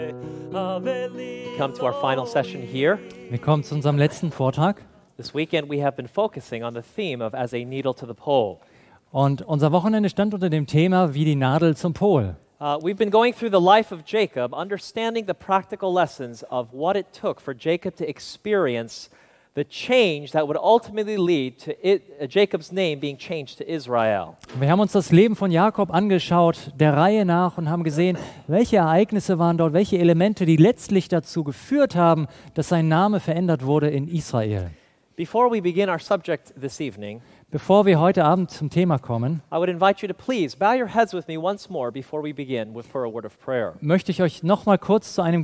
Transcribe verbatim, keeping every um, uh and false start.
We come to our final session here. Wir kommen zu unserem letzten Vortrag. This weekend we have been focusing on the theme of as a needle to the pole. Und unser Wochenende stand unter dem Thema wie die Nadel zum Pol. Uh, we've been going through the life of Jacob, understanding the practical lessons of what it took for Jacob to experience the change that would ultimately lead to it, uh, Jacob's name being changed to Israel. Wir haben uns das Leben von Jakob angeschaut, der Reihe nach, und haben gesehen, welche Ereignisse waren dort, welche Elemente, die letztlich dazu geführt haben, dass sein Name verändert wurde in Israel. Before we begin our subject this evening, Bevor wir heute Abend zum Thema kommen, I would invite you to please bow your heads with me once more before we begin with for a word of prayer. möchte ich euch noch mal kurz zu einem